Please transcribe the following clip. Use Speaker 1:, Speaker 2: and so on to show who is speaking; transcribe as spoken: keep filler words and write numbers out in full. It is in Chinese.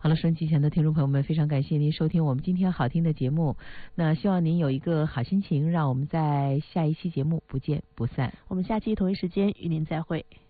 Speaker 1: 好了，收音机前的听众朋友们，非常感谢您收听我们今天好听的节目。那希望您有一个好心情，让我们在下一期节目不见不散。
Speaker 2: 我们下期同一时间与您再会。